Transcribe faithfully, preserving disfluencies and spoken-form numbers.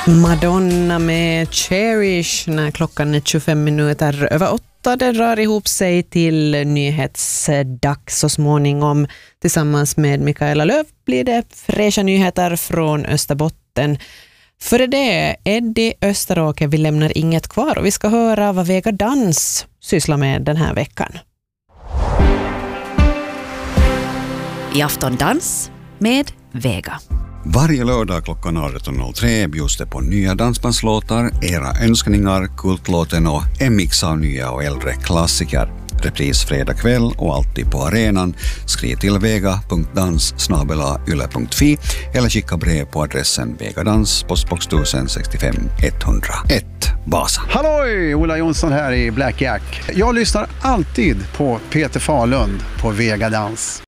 Madonna med Cherish när klockan är tjugofem minuter över åtta. Det drar ihop sig till nyhetsdags så småningom. Tillsammans med Mikaela Löf blir det fräscha nyheter från Österbotten. För det Eddie Österåker, vi lämnar inget kvar och vi ska höra vad Vega Dans sysslar med den här veckan. I Afton Dans med Vega. Varje lördag klockan arton noll tre bjuds det på nya dansbandslåtar, era önskningar, kultlåten och en mix av nya och äldre klassiker. Repris fredag kväll och alltid på arenan. Skriv till vega punkt dans snabel-a yle punkt fi eller skicka brev på adressen Vegadans, postbox tusen sextiofem etthundraett, Vasa. Halloj! Ola Jonsson här i Black Jack. Jag lyssnar alltid på Peter Falund på Vegadans.